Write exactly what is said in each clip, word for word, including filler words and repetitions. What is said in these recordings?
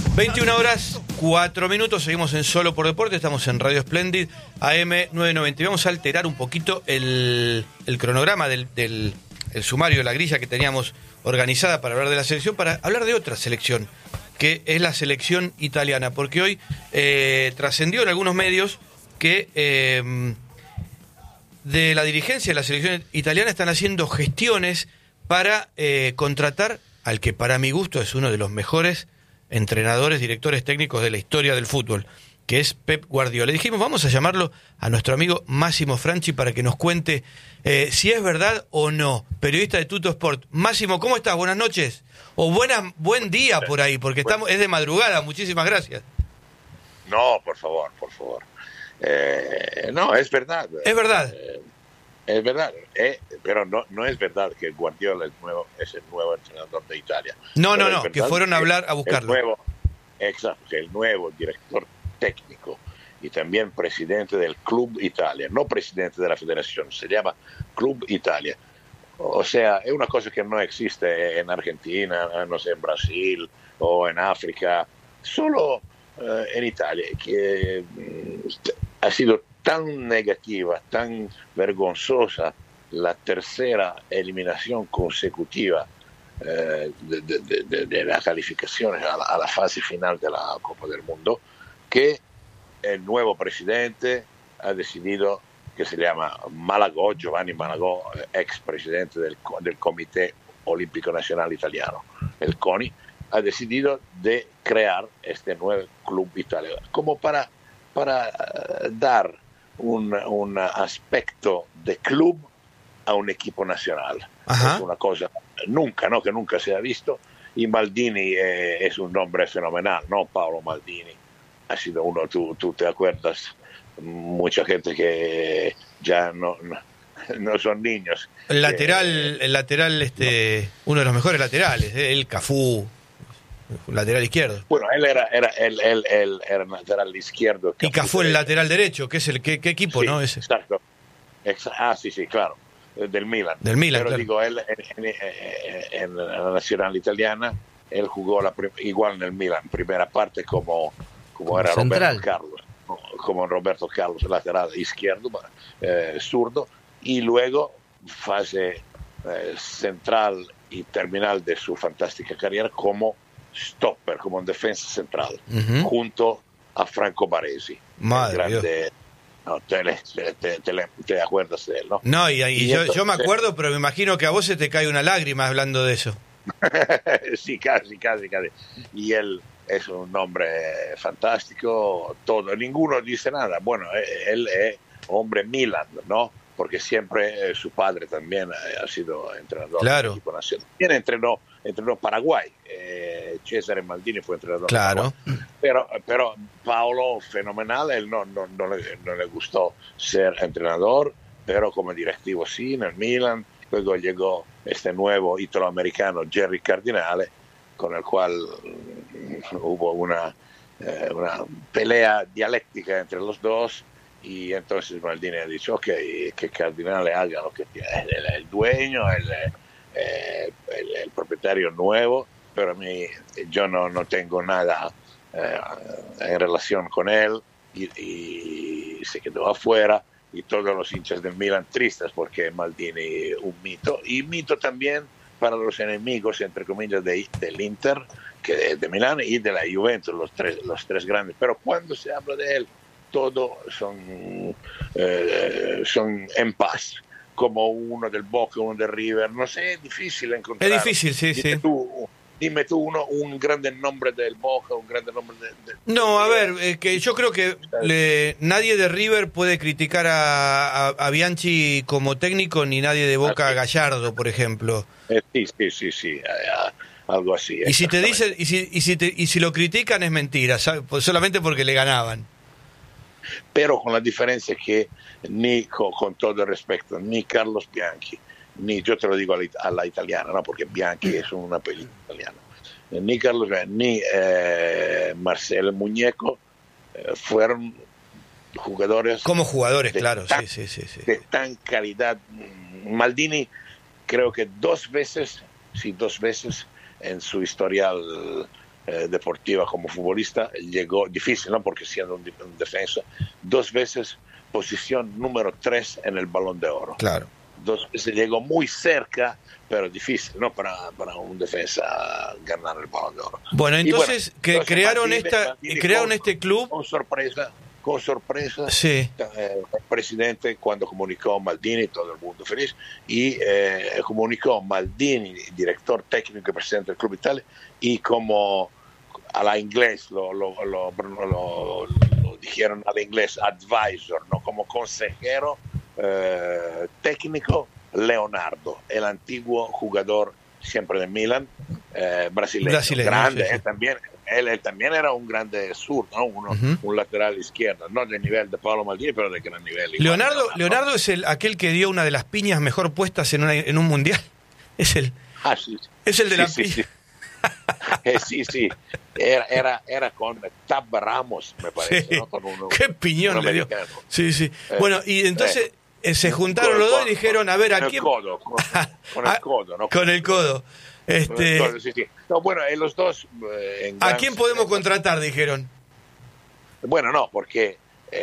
veintiuna horas, cuatro minutos, seguimos en Solo por Deporte, estamos en Radio Splendid, A M novecientos noventa, y vamos a alterar un poquito el, el cronograma del, del el sumario de la grilla que teníamos organizada para hablar de la selección, para hablar de otra selección, que es la selección italiana, porque hoy eh, trascendió en algunos medios que eh, de la dirigencia de la selección italiana están haciendo gestiones para eh, contratar al que para mi gusto es uno de los mejores entrenadores, directores técnicos de la historia del fútbol, que es Pep Guardiola. Le dijimos, vamos a llamarlo a nuestro amigo Máximo Franchi para que nos cuente eh, si es verdad o no. Periodista de Tutto Sport. Máximo, ¿cómo estás? Buenas noches. O buena, buen día por ahí, porque estamos, es de madrugada. Muchísimas gracias. No, por favor, por favor. Eh, no, es verdad. Es verdad. Eh, es verdad, eh, pero no, no es verdad que Guardiola es, nuevo, es el nuevo entrenador de Italia. No, pero no, no, que fueron a hablar, a buscarlo. El nuevo, exacto, que el nuevo director técnico y también presidente del Club Italia, no presidente de la federación, se llama Club Italia. O sea, es una cosa que no existe en Argentina, no sé, en Brasil o en África, solo eh, en Italia, que mm, ha sido tan negativa, tan vergonzosa la tercera eliminación consecutiva eh, de, de, de, de las calificaciones a la, a la fase final de la Copa del Mundo, que el nuevo presidente ha decidido, que se llama Malagò, Giovanni Malagò, ex presidente del, del Comité Olímpico Nacional Italiano, el CONI, ha decidido de crear este nuevo Club Italia, como para, para dar un, un aspecto de club a un equipo nacional. Ajá. Es una cosa nunca, ¿no? que nunca se ha visto, y Maldini eh, es un nombre fenomenal, ¿no? Paolo Maldini ha sido uno, tú, tú te acuerdas, mucha gente que ya no, no, no son niños. El lateral, eh, el lateral, este, no. uno de los mejores laterales, el Cafú, lateral izquierdo. Bueno, él era, era el, el, el, el lateral izquierdo. Y Cafú el lateral derecho, que es el qué, qué equipo, sí, ¿no? Ese. Exacto. Exa- ah, sí, sí, claro. Del Milan. Del Milan, Pero claro. digo, él en, en, en, en la nacional italiana, él jugó la, igual en el Milan, primera parte como, como era central. Roberto Carlos, como Roberto Carlos, lateral izquierdo, eh, zurdo, y luego fase eh, central y terminal de su fantástica carrera como stopper, como en defensa central, Uh-huh. junto a Franco Baresi. Madre grande, no, te, te, te, te, te acuerdas de él, ¿no? No, y, y, Y yo, entonces, yo me acuerdo, pero me imagino que a vos se te cae una lágrima hablando de eso. Sí, casi, casi, casi. Y él es un hombre fantástico, todo, ninguno dice nada. Bueno, él es hombre Milan, ¿no? Porque siempre eh, su padre también ha sido entrenador Claro. del equipo nacional. También entrenó, entrenó Paraguay. Eh, Cesare Maldini fue entrenador. Claro. De Paraguay. Pero, pero Paolo, fenomenal, él no, no, no, le, no le gustó ser entrenador, pero como directivo sí, en el Milan. Luego llegó este nuevo italoamericano, Jerry Cardinale, con el cual um, hubo una, eh, una pelea dialéctica entre los dos, y entonces Maldini ha dicho, ok, que Cardinale haga lo que quiera, el, el dueño, el, eh, el, el propietario nuevo, pero a mí, yo no, no tengo nada eh, en relación con él, y, y se quedó afuera. Y todos los hinchas del Milan tristes porque Maldini un mito, y mito también para los enemigos, entre comillas, de, del Inter, que de, de Milán y de la Juventus, los tres, los tres grandes. Pero cuando se habla de él, todos son, eh, son en paz, como uno del Boca, uno del River, no sé, es difícil encontrar. Es difícil, sí, dime sí. Tú, dime tú uno, un grande nombre del Boca, un grande nombre del... De, No, a ver, es que yo creo que le, nadie de River puede criticar a, a, a Bianchi como técnico, ni nadie de Boca a Gallardo, por ejemplo. Eh, sí, sí, sí, sí, eh, algo así. Y si te dicen, y si, y si, te, y si lo critican es mentira, ¿sabes? Pues solamente porque le ganaban. Pero con la diferencia que ni, con, con todo el respeto, ni Carlos Bianchi, ni, yo te lo digo a la, a la italiana, ¿no? Porque Bianchi es una película italiana, ni Carlos ni eh, Marcelo Muñeco eh, fueron jugadores como jugadores, de claro, tan, sí, sí, sí, sí. de tan calidad. Maldini creo que dos veces, sí, dos veces en su historial eh, deportiva como futbolista, llegó difícil, ¿no? Porque siendo un, un defensa, dos veces posición número tres en el Balón de Oro. Claro. Dos veces llegó muy cerca, pero difícil, ¿no? Para, para un defensa ganar el Balón de Oro. Bueno, entonces, bueno, que entonces crearon, Maldini, esta, Maldini crearon con, este club. Con sorpresa, con sorpresa, sí. eh, el presidente cuando comunicó Maldini, todo el mundo feliz, y eh, comunicó Maldini, director técnico y presidente del Club Italia, y como a la inglés, lo, lo, lo, lo, lo dijeron al inglés, advisor, ¿no? Como consejero eh, técnico, Leonardo, el antiguo jugador siempre de Milan, eh, brasileño, brasileño, grande, sí, sí. Él, también, él, él también era un grande sur, ¿no? Uno, uh-huh. Un lateral izquierdo, no de nivel de Paolo Maldini, pero de gran nivel. Leonardo, Leonardo, Leonardo es el aquel que dio una de las piñas mejor puestas en, una, en un mundial. Es el, ah, sí, sí. Es el de sí, la sí, piña. Sí. Eh, sí, sí, era, era, era con Tab Ramos, me parece, sí. ¿no? Con uno, qué piñón le dio. Sí, sí. Eh, bueno, y entonces eh, se juntaron los dos y dijeron, a ver, ¿a quién? Con el codo, con, con el codo, ¿no? Con el codo. Este... Con el codo, sí, sí. No, bueno, eh, los dos... Eh, ¿A quién podemos contratar? Dijeron. Bueno, no, porque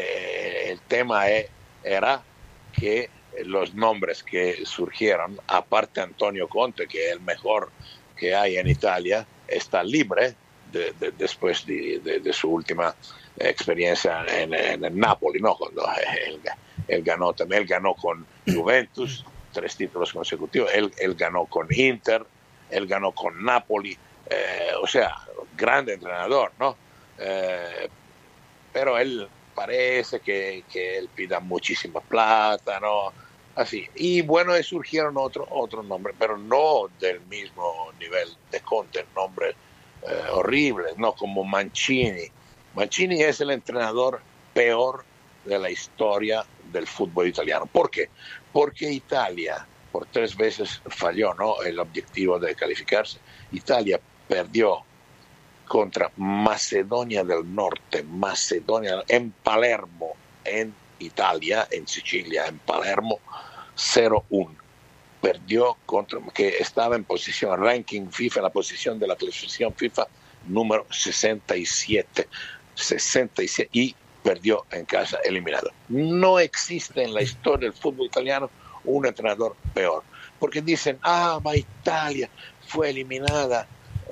eh, el tema eh, era que los nombres que surgieron, aparte Antonio Conte, que es el mejor que hay en Italia, está libre de, de, después de, de, de su última experiencia en, en el Napoli, ¿no? Cuando él, él ganó también, él ganó con Juventus, tres títulos consecutivos, él, él ganó con Inter, él ganó con Napoli, eh, o sea, grande entrenador, ¿no? Eh, pero él parece que, que él pida muchísima plata, ¿no? Así. Y bueno, surgieron otros otro nombres, pero no del mismo nivel de Conte, nombres eh, horribles, no como Mancini. Mancini es el entrenador peor de la historia del fútbol italiano. ¿Por qué? Porque Italia por tres veces falló, ¿no? El objetivo de calificarse. Italia perdió contra Macedonia del Norte, Macedonia en Palermo, en Italia, en Sicilia, en Palermo, cero uno. Perdió contra, que estaba en posición, ranking FIFA, la posición de la clasificación FIFA número sesenta y siete, sesenta y siete, y perdió en casa, eliminado. No existe en la historia del fútbol italiano un entrenador peor, porque dicen, ah, ma Italia fue eliminada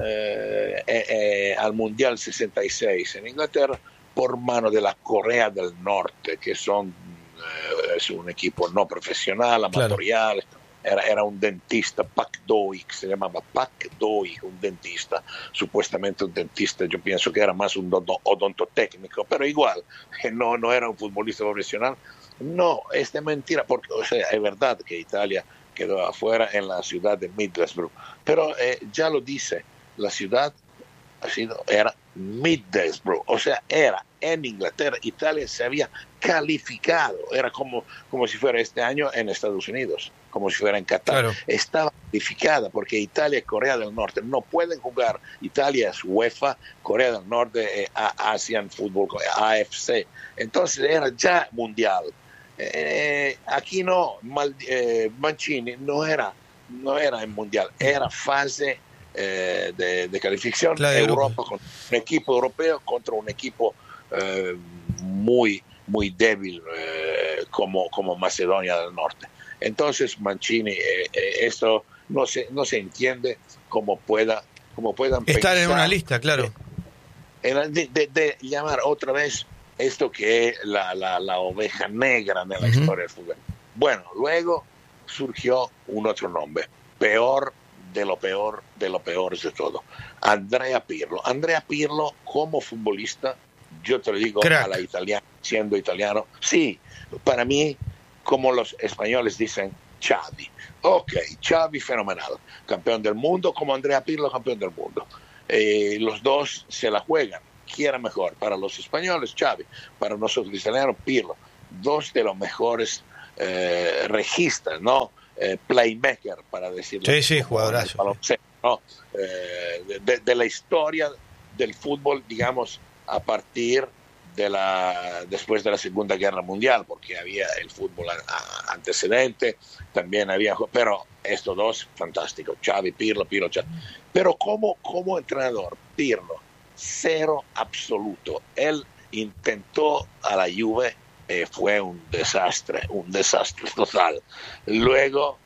eh, eh, eh, al Mundial sesenta y seis en Inglaterra por mano de la Corea del Norte, que son eh, es un equipo no profesional, amatorial. Claro. Era, era un dentista, Pak Doi, se llamaba Pak Doi, un dentista, supuestamente un dentista, yo pienso que era más un odontotécnico, pero igual, no, no era un futbolista profesional. No, es de mentira, porque o sea, es verdad que Italia quedó afuera en la ciudad de Middlesbrough, pero eh, ya lo dice, la ciudad ha sido, era Middlesbrough, o sea, era en Inglaterra, Italia se había calificado, era como, como si fuera este año en Estados Unidos, como si fuera en Qatar, claro. Estaba calificada porque Italia y Corea del Norte no pueden jugar, Italia es UEFA, Corea del Norte eh, Asian Football, A F C, entonces era ya mundial. Eh, aquí no, Mal, eh, Mancini no era, no era en mundial, era fase eh, de, de calificación, claro, Europa con un equipo europeo contra un equipo eh, muy, muy débil eh, como, como Macedonia del Norte. Entonces Mancini, eh, eh, esto no se, no se entiende cómo pueda, cómo puedan estar en una lista, claro. De, de, de, de llamar otra vez esto que es la, la, la oveja negra de la uh-huh. historia del fútbol. Bueno, luego surgió un otro nombre, peor de lo peor de lo peor de todo, Andrea Pirlo. Andrea Pirlo como futbolista, yo te lo digo Crack. a la italiana, siendo italiano, sí, para mí, como los españoles dicen, Xavi. Ok, Xavi fenomenal, campeón del mundo, como Andrea Pirlo, campeón del mundo. Eh, los dos se la juegan. Quiera mejor, para los españoles Xavi, para nosotros italianos Pirlo, dos de los mejores eh, registas, ¿no? Eh, playmaker, para decirlo. Sí, sí, jugadorazo. ¿No? Eh, de, de la historia del fútbol, digamos, a partir de la después de la Segunda Guerra Mundial, porque había el fútbol a, a, antecedente, también había, pero estos dos, fantásticos, Xavi, Pirlo, Pirlo, Xavi. Pero como, como entrenador, Pirlo cero absoluto. Él intentó a la Juve, eh, fue un desastre, un desastre total. Luego,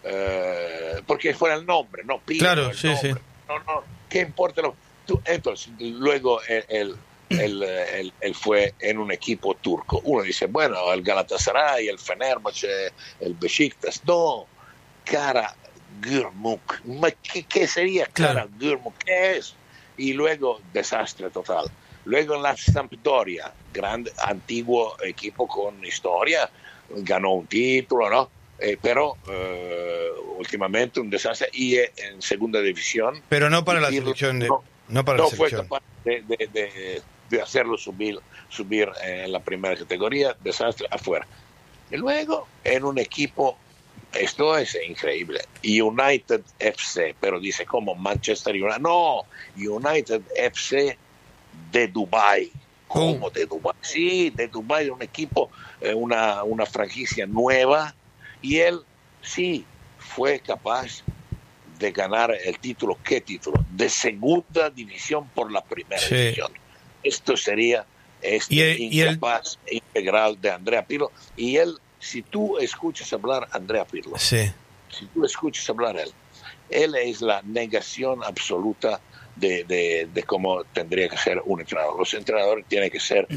eh, porque fue el nombre, no Pirlo, claro, el sí, nombre. sí. No, no, ¿qué importa? Lo, tú, entonces, luego él, él, él, él, él fue en un equipo turco. Uno dice, bueno, el Galatasaray, el Fenerbahce, el Beşiktaş. No, Kara Gürmük. ¿Qué, qué sería Kara Gürmük? ¿Qué es? Y luego, desastre total. Luego en la Sampdoria, grande, antiguo equipo con historia, ganó un título, ¿no? Eh, pero eh, últimamente un desastre. Y eh, en segunda división. Pero no para la selección. De, no, no para no la fue selección. capaz de, de, de, de hacerlo subir, subir en la primera categoría. Desastre, afuera. Y luego en un equipo. Esto es increíble. United F C, pero dice como Manchester United. No, United F C de Dubái. ¿Cómo Oh. de Dubái? Sí, de Dubái, un equipo, eh, una, una franquicia nueva. Y él sí fue capaz de ganar el título. ¿Qué título? De segunda división por la primera sí. división. Esto sería este y el, incapaz y el... integral de Andrea Pirlo. Y él, si tú escuchas hablar a Andrea Pirlo, sí. si tú escuchas hablar a él, él es la negación absoluta de, de, de cómo tendría que ser un entrenador. Los entrenadores tienen que ser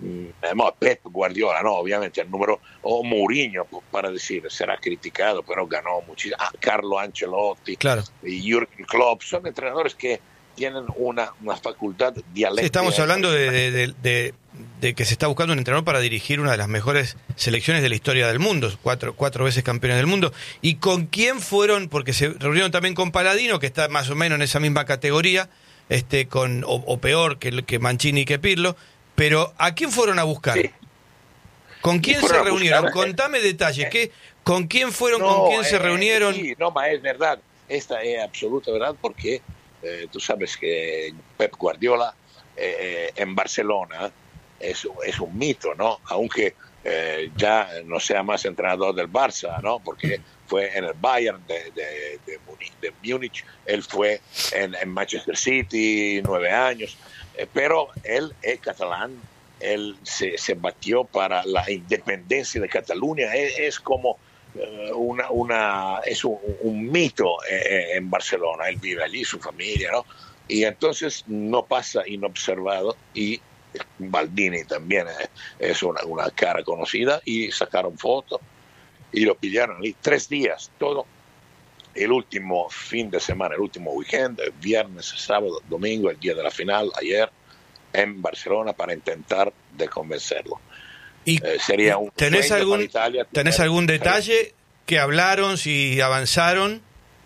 no, Pep Guardiola, no, obviamente el número, o Mourinho, para decir, será criticado, pero ganó muchísimo. Ah, Carlo Ancelotti, claro. y Jürgen Klopp, son entrenadores que tienen una, una facultad dialéctica. Sí, estamos hablando de, de, de, de, de que se está buscando un entrenador para dirigir una de las mejores selecciones de la historia del mundo, cuatro, cuatro veces campeones del mundo. ¿Y con quién fueron? Porque se reunieron también con Paladino, que está más o menos en esa misma categoría, este, con o, o peor que, que Mancini y que Pirlo, pero ¿a quién fueron a buscar? Sí. ¿Con quién se reunieron? Buscar, Contame eh, detalles. ¿Qué, ¿Con quién fueron? No, ¿Con quién eh, se reunieron? Sí, no, ma es verdad. Esta es absoluta verdad porque eh, tú sabes que Pep Guardiola eh, en Barcelona es, es un mito, ¿no? Aunque eh, ya no sea más entrenador del Barça, ¿no? Porque fue en el Bayern de, de, de, Múnich, de Múnich, él fue en, en Manchester City nueve años, eh, pero él es catalán, él se, se batió para la independencia de Cataluña, es, es como uh, una, una, es un, un mito eh, en Barcelona, él vive allí, su familia, ¿no? Y entonces no pasa inobservado, y Maldini también es, es una, una cara conocida, y sacaron fotos y lo pillaron ahí tres días, todo el último fin de semana, el último weekend, el viernes, sábado, domingo, el día de la final, ayer, en Barcelona, para intentar de convencerlo. ¿Y eh, sería un ¿tenés algún, para Italia, ¿tenés algún detalle que hablaron, si avanzaron?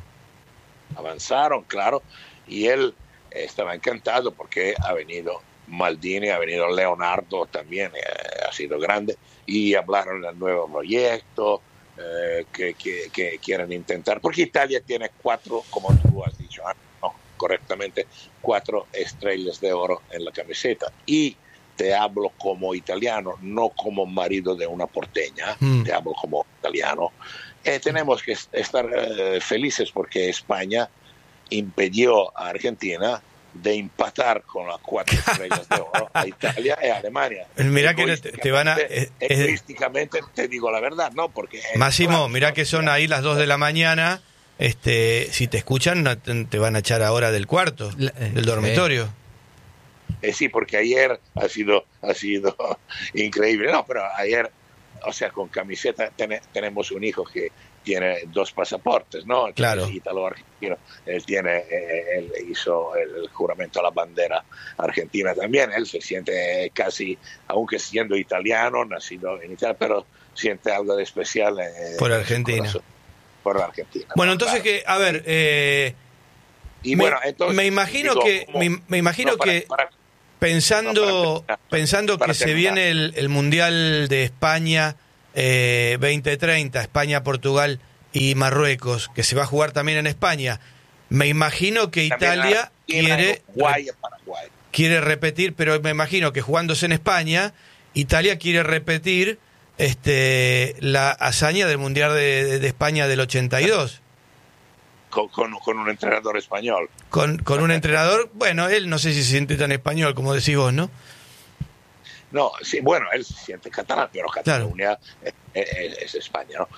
Avanzaron, claro, y él estaba encantado porque ha venido Maldini, ha venido Leonardo también, eh, ha sido grande, y hablaron del nuevo proyecto eh, que, que, que quieren intentar, porque Italia tiene cuatro, como tú has dicho, no, correctamente, cuatro estrellas de oro en la camiseta, y te hablo como italiano, no como marido de una porteña, mm. te hablo como italiano. Eh, tenemos que estar eh, felices porque España impidió a Argentina de empatar con las cuatro estrellas de oro a Italia y a Alemania. Mirá que te, te van a... Eh, egoísticamente te digo la verdad, ¿no? Porque Máximo, claro, mirá que son ahí las dos de la mañana, este, si te escuchan te van a echar ahora del cuarto, la, eh, del dormitorio. Eh, sí, porque ayer ha sido, ha sido increíble. No, pero ayer, o sea, con camiseta ten, tenemos un hijo que tiene dos pasaportes, ¿no? Claro. Es ítalo-argentino. Él tiene, eh, él hizo el juramento a la bandera argentina también. Él se siente casi, aunque siendo italiano, nacido en Italia, pero siente algo de especial eh, por Argentina. Por Argentina. Bueno, entonces claro. que, a ver, eh, y me, bueno, entonces, me imagino digo, que, como, me, me imagino no, para, que para, pensando, no, para, pensando para que terminar. Se viene el, el Mundial de España. Eh, veinte treinta, España, Portugal y Marruecos, que se va a jugar también en España. Me imagino que Italia quiere, Uruguay, Paraguay. quiere repetir, pero me imagino que jugándose en España, Italia quiere repetir este, la hazaña del Mundial de, de España del ochenta y dos. con, con, con un entrenador español. Con, con un entrenador, bueno, él no sé si se siente tan español como decís vos, ¿no? No, sí, bueno, él se siente catalán, pero Cataluña claro. es, es, es España, ¿no?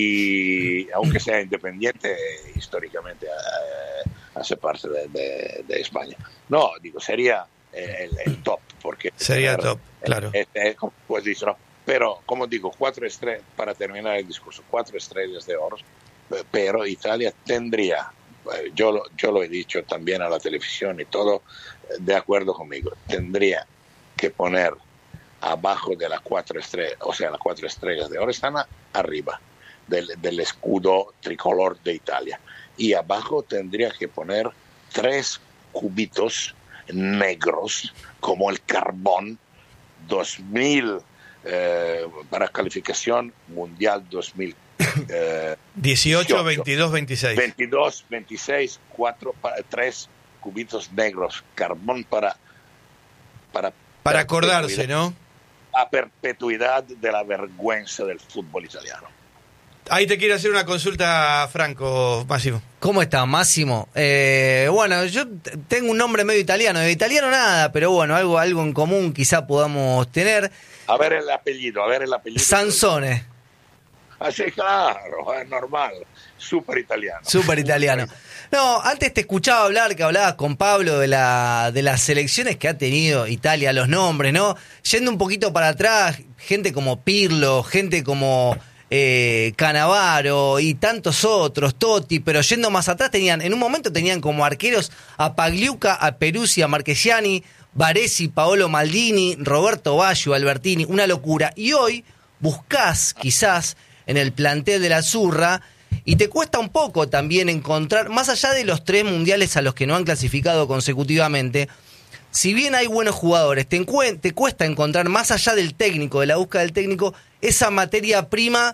Y aunque sea independiente, históricamente eh, hace parte de, de, de España. No, digo, sería el, el top, porque... Sería tener, top, claro. Eh, eh, como pues dicho, ¿no? Pero, como digo, cuatro estrellas, para terminar el discurso, cuatro estrellas de oro, pero Italia tendría, yo lo, yo lo he dicho también a la televisión y todo, de acuerdo conmigo, tendría que poner abajo de las cuatro estrellas, o sea, las cuatro estrellas de oro están arriba del, del escudo tricolor de Italia. Y abajo tendría que poner tres cubitos negros, como el carbón dos mil, eh, para calificación mundial dos mil eh, dieciocho, veintidós, veintiséis. veintidós, veintiséis, cuatro, tres cubitos negros, carbón para... Para, para acordarse, ¿no? A perpetuidad de la vergüenza del fútbol italiano. Ahí te quiero hacer una consulta, Franco, Máximo. ¿Cómo está, Máximo? Eh, bueno, yo tengo un nombre medio italiano, de italiano nada, pero bueno, algo, algo en común quizá podamos tener. A ver el apellido, a ver el apellido. Sansone. Así, claro, es normal. Súper italiano. Súper italiano. No, antes te escuchaba hablar, que hablabas con Pablo de la de las selecciones que ha tenido Italia, los nombres, ¿no? Yendo un poquito para atrás, gente como Pirlo, gente como eh, Cannavaro y tantos otros, Totti, pero yendo más atrás tenían, en un momento tenían como arqueros a Pagliuca, a Peruzzi, a Marchesiani, Baresi, Paolo Maldini, Roberto Baggio, Albertini, una locura. Y hoy buscás quizás en el plantel de la Azzurra y te cuesta un poco también encontrar, más allá de los tres mundiales a los que no han clasificado consecutivamente, si bien hay buenos jugadores, te, encue- te cuesta encontrar, más allá del técnico, de la búsqueda del técnico, esa materia prima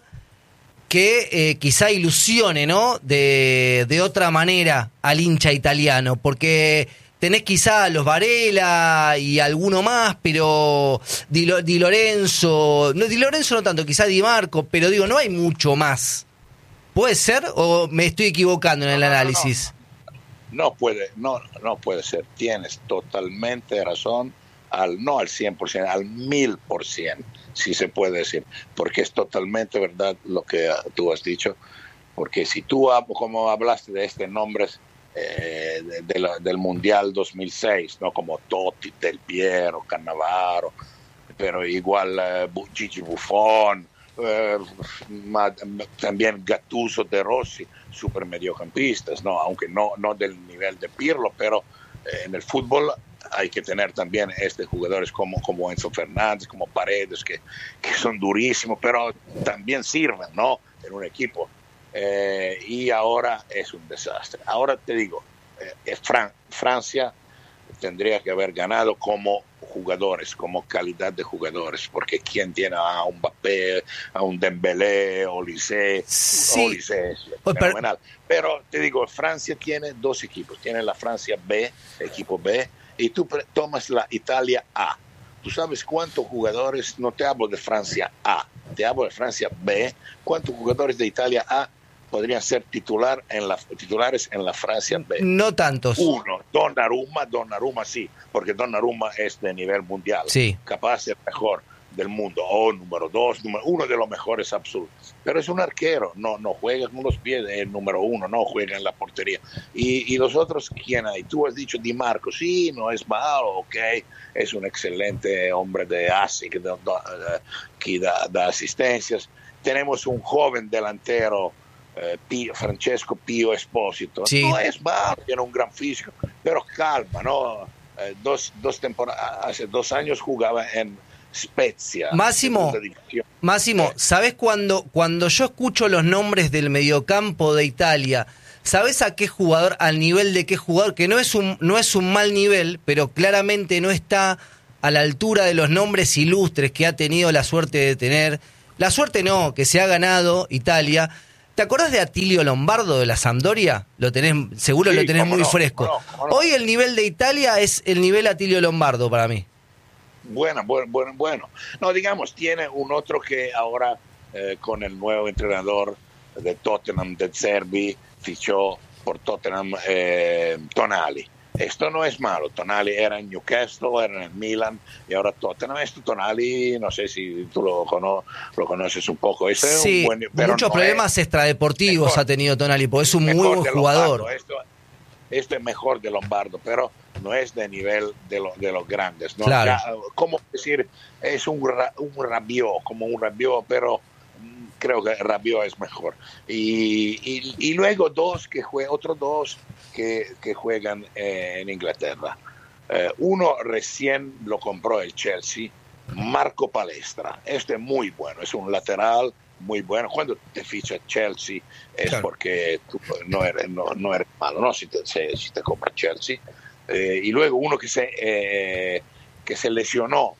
que eh, quizá ilusione, ¿no? De, de otra manera al hincha italiano, porque tenés quizá a los Varela y alguno más, pero Di, Di Lorenzo, no, Di Lorenzo no tanto, quizá Di Marco, pero digo, no hay mucho más. ¿Puede ser o me estoy equivocando en el no, no, análisis? No, no. no puede, no, no puede ser. Tienes totalmente razón, al no al cien por ciento, al mil por ciento, si se puede decir, porque es totalmente verdad lo que tú has dicho, porque si tú, como hablaste de este nombres eh, de, de la, del Mundial dos mil seis, no como Totti, Del Piero, Cannavaro, pero igual eh, Gigi Buffon, Eh, ma, también Gattuso, De Rossi, super mediocampistas, no, aunque no, no del nivel de Pirlo, pero eh, en el fútbol hay que tener también este jugadores como, como Enzo Fernández, como Paredes, que, que son durísimos, pero también sirven, ¿no? En un equipo. Eh, y ahora es un desastre. Ahora te digo, eh, Fran- Francia tendría que haber ganado como jugadores, como calidad de jugadores, porque quien tiene a un Mbappé, a un Dembélé, Olise, sí. Olise es fenomenal. Pero te digo, Francia tiene dos equipos, tiene la Francia B, equipo B, y tú tomas la Italia A. ¿Tú sabes cuántos jugadores, no te hablo de Francia A, te hablo de Francia B, cuántos jugadores de Italia A podrían ser titular en la, titulares en la Francia B? No tantos. Uno, Donnarumma, Donnarumma sí, porque Donnarumma es de nivel mundial, sí. capaz de ser mejor del mundo, o número dos, número, uno de los mejores absolutos. Pero es un arquero, no, no juega con los pies, el número uno, no juega en la portería. Y, y los otros, ¿quién hay? Tú has dicho Di Marco, sí, no es malo, ok, es un excelente hombre de ASI que da, da, que da, da asistencias. Tenemos un joven delantero, Eh, Pio, Francesco Pio Esposito, sí. No es malo, tiene un gran físico, pero calma, ¿no? Eh, dos, dos temporadas, hace dos años jugaba en Spezia. Máximo, Máximo, eh. ¿sabes cuando, cuando yo escucho los nombres del mediocampo de Italia, ¿sabes a qué jugador, al nivel de qué jugador? Que no es un, no es un mal nivel, pero claramente no está a la altura de los nombres ilustres que ha tenido la suerte de tener. La suerte no, que se ha ganado Italia. ¿Te acordás de Attilio Lombardo de la Sampdoria? Lo tenés, seguro sí, lo tenés muy no, fresco. No, no. Hoy el nivel de Italia es el nivel Attilio Lombardo para mí. Bueno, bueno, bueno, bueno. No, digamos, tiene un otro que ahora eh, con el nuevo entrenador de Tottenham, de Zerbi, fichó por Tottenham, eh, Tonali. Esto no es malo. Tonali era en Newcastle, era en Milan y ahora Tottenham. Esto Tonali, no sé si tú lo, cono, lo conoces un poco. Este sí, es un buen, pero muchos no problemas es, extradeportivos mejor, ha tenido Tonali, porque es un muy buen jugador. Esto, esto es mejor de Lombardo, pero no es de nivel de, lo, de los grandes, ¿no? Claro. Ya, ¿cómo decir? Es un, un Rabiot, como un Rabiot, pero creo que Rabiot es mejor. Y, y, y luego dos que juegan, otros dos que, que juegan eh, en Inglaterra. Eh, uno recién lo compró el Chelsea, Marco Palestra. Este es muy bueno, es un lateral muy bueno. Cuando te ficha Chelsea es claro, porque tú no eres, no, no eres malo, ¿no? Si te, si, si te compra Chelsea. Eh, y luego uno que se... Eh, que se lesionó,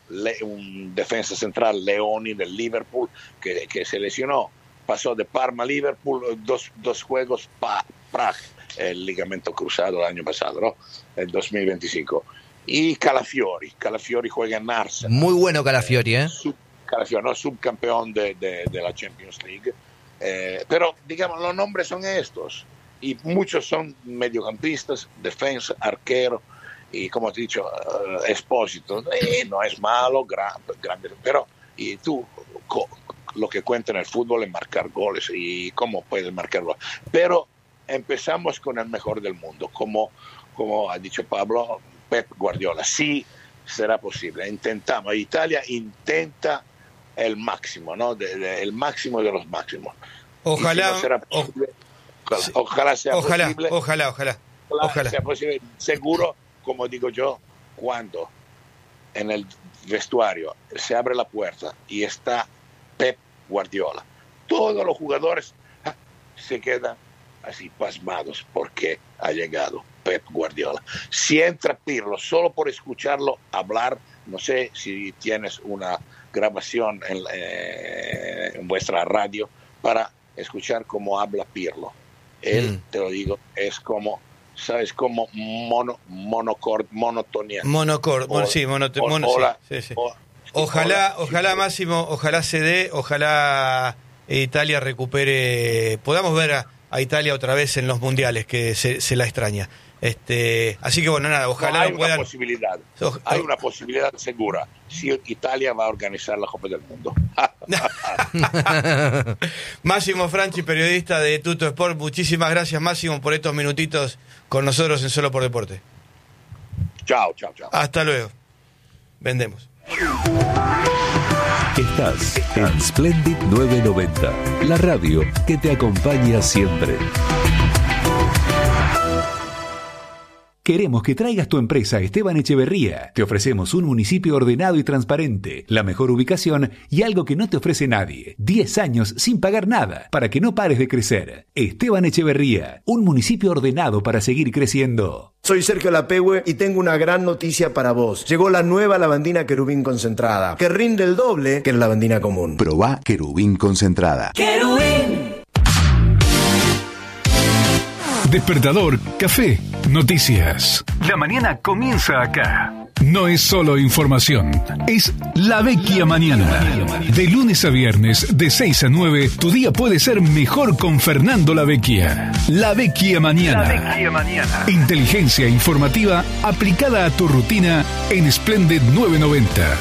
un defensa central, Leoni del Liverpool, que, que se lesionó, pasó de Parma a Liverpool, dos, dos juegos, pa, Prague, el ligamento cruzado el año pasado, ¿no? El dos mil veinticinco. Y Calafiori, Calafiori juega en Arsenal. Muy bueno Calafiori, ¿eh? eh sub, Calafiori, ¿no? Subcampeón de, de, de la Champions League. Eh, pero, digamos, los nombres son estos. Y muchos son mediocampistas, defensa, arquero. Y como te he dicho, uh, Espósito, eh, no es malo, gran, grande, pero y tú co, lo que cuenta en el fútbol es marcar goles y cómo puedes marcar goles. Pero empezamos con el mejor del mundo, como, como ha dicho Pablo, Pep Guardiola. Sí, será posible. Intentamos, Italia intenta el máximo, ¿no? De, de, el máximo de los máximos. Ojalá, si no será posible, o, ojalá, ojalá sea ojalá, posible. Ojalá, ojalá, ojalá. Ojalá sea posible, seguro. Como digo yo, cuando en el vestuario se abre la puerta y está Pep Guardiola, todos los jugadores se quedan así pasmados porque ha llegado Pep Guardiola. Si entra Pirlo, solo por escucharlo hablar, no sé si tienes una grabación en, eh, en vuestra radio para escuchar cómo habla Pirlo. Él, mm. te lo digo, es como... ¿Sabes? Como mono, monocord, monotonía. Monocord, o, sí, mono, o, mono, hola, sí, sí, sí. O, ojalá, hola, ojalá sí, Máximo, ojalá se dé, ojalá Italia recupere, podamos ver a, a Italia otra vez en los mundiales, que se, se la extraña. Este, así que bueno, nada, ojalá no, hay puedan... una posibilidad, o, hay una posibilidad segura. Si Italia va a organizar la Copa del Mundo. Máximo Franchi, periodista de Tutto Sport, muchísimas gracias, Máximo, por estos minutitos con nosotros en Solo por Deporte. Chao, chao, chao. Hasta luego. Vendemos. Estás en Splendid novecientos noventa, la radio que te acompaña siempre. Queremos que traigas tu empresa a Esteban Echeverría. Te ofrecemos un municipio ordenado y transparente, la mejor ubicación y algo que no te ofrece nadie. diez años sin pagar nada, para que no pares de crecer. Esteban Echeverría, un municipio ordenado para seguir creciendo. Soy Sergio Lapehue y tengo una gran noticia para vos. Llegó la nueva lavandina Querubín concentrada, que rinde el doble que la lavandina común. Probá Querubín concentrada. ¡Querubín! Despertador, café, noticias. La mañana comienza acá. No es solo información, es La Vecchia Mañana. De lunes a viernes, de seis a nueve, tu día puede ser mejor con Fernando La Vecchia. La Vecchia Mañana. La Vecchia Mañana. Inteligencia informativa aplicada a tu rutina en Splendid novecientos noventa.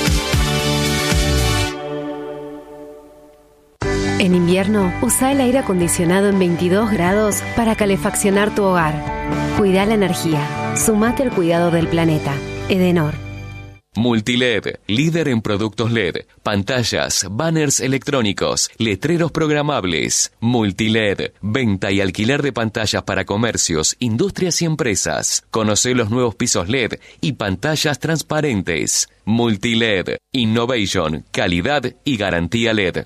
En invierno, usa el aire acondicionado en veintidós grados para calefaccionar tu hogar. Cuida la energía. Sumate al cuidado del planeta. Edenor. Multiled, líder en productos L E D, pantallas, banners electrónicos, letreros programables. Multiled, venta y alquiler de pantallas para comercios, industrias y empresas. Conoce los nuevos pisos L E D y pantallas transparentes. Multiled, innovation, calidad y garantía L E D.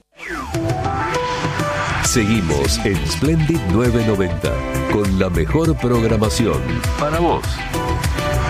Seguimos en Splendid novecientos noventa con la mejor programación para vos.